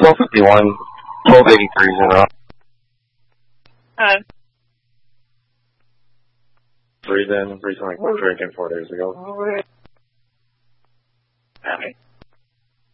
1251, 1283 is in off. Reason, recently quit drinking 4 days ago.